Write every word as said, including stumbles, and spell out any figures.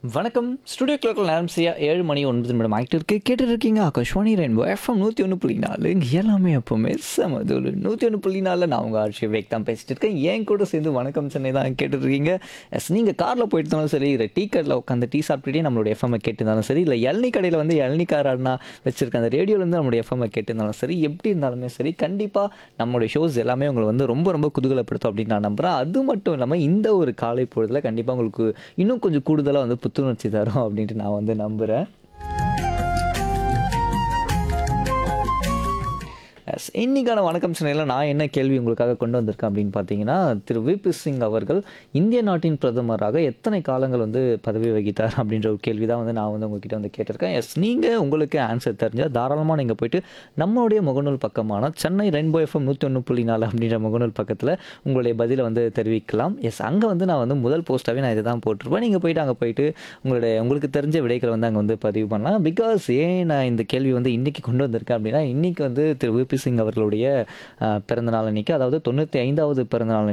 வணக்கம். ஸ்டுடியோ கிளாக்கில் நேரம் சரியா ஏழு மணி ஒன்பது நிமிடம் ஆகிட்டு இருக்கு. கேட்டுட்டு இருக்கீங்க ஆகாஷ்வாணி ரெயின்போ எஃப்எம் நூற்றி ஒன்று புள்ளி நாலு இங்கே எல்லாமே எப்போவுமே செமதூள் நூற்றி ஒன்று புள்ளி நாலில் நான் உங்கள் ஆர்ஷி வேக் தான் பேசிட்டு இருக்கேன். என் கூட சேர்ந்து வணக்கம் சென்னை தான் கேட்டுட்டு இருக்கீங்க. எஸ், நீங்கள் காரில் போயிட்டு இருந்தாலும் சரி, இல்லை டீ கடையில் உட்காந்து டீ சாப்பிட்டுட்டே நம்மளுடைய எஃப்எம்ஐ கேட்டிருந்தாலும் சரி, இல்லை இளநீ கடையில் வந்து இளநீ காரண்ணா வச்சிருக்க அந்த ரேடியோலேருந்து நம்மளுடைய எஃப்எம்ஐ கேட்டிருந்தாலும் சரி, எப்படி இருந்தாலுமே சரி, கண்டிப்பாக நம்மளுடைய ஷோஸ் எல்லாமே உங்களை வந்து ரொம்ப ரொம்ப குதூகலப்படுத்தும் அப்படின்னு நான் நம்புகிறேன். அது மட்டும் இல்லாமல் இந்த ஒரு காலை பொழுதில் கண்டிப்பாக உங்களுக்கு இன்னும் கொஞ்சம் கூடுதலாக வந்து புத்துணர்ச்சி தரும் அப்படின்ட்டு நான் வந்து நம்புகிறேன். எஸ், இன்னைக்கான வணக்கம் சென்னையில் நான் என்ன கேள்வி உங்களுக்காக கொண்டு வந்திருக்கேன் அப்படின்னு பார்த்தீங்கன்னா, திரு விபி சிங் அவர்கள் இந்திய நாட்டின் பிரதமராக எத்தனை காலங்கள் வந்து பதவி வகித்தார் அப்படின்ற ஒரு கேள்வி தான் வந்து நான் வந்து உங்ககிட்ட வந்து கேட்டிருக்கேன். எஸ், நீங்கள் உங்களுக்கு ஆன்சர் தெரிஞ்சால் தாராளமாக நீங்கள் போயிட்டு நம்மளுடைய முகநூல் பக்கமான சென்னை ரெயின்போ எஃப்எம் நூற்றி ஒன்று புள்ளி நாலு அப்படின்ற முகநூல் பக்கத்தில் உங்களுடைய பதிலை வந்து தெரிவிக்கலாம். எஸ், அங்கே வந்து நான் வந்து முதல் போஸ்ட்டாகவே நான் இதை தான் போட்டிருப்பேன். நீங்கள் போயிட்டு அங்கே போயிட்டு உங்களுடைய உங்களுக்கு தெரிஞ்ச விடைகளை வந்து அங்கே வந்து பதிவு பண்ணலாம். பிகாஸ் ஏன் நான் இந்த கேள்வி வந்து இன்றைக்கி கொண்டு வந்திருக்கேன் அப்படின்னா, இன்றைக்கி வந்து திரு விபி சிங் அவர்களுடைய பிறந்தநாள் அன்னைக்கு, அதாவது தொண்ணூற்றி ஐந்தாவது பிறந்தநாள்